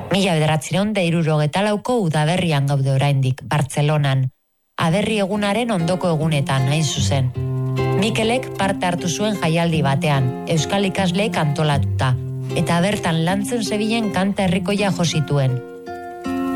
1964ko udaberrian gaude oraindik, Bartzelonan, aberri egunaren ondoko egunetan, hain zuzen. Mikelek parte hartu zuen jaialdi batean, euskal ikasleek antolatuta, eta bertan lantzen zebilen kanta herrikoia jo zituen.